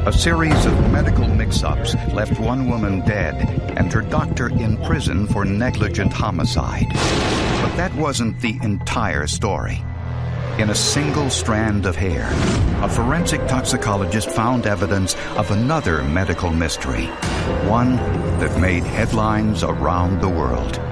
A series of medical mix-ups left one woman dead and her doctor in prison for negligent homicide. But that wasn't the entire story. In a single strand of hair, a forensic toxicologist found evidence of another medical mystery, one that made headlines around the world.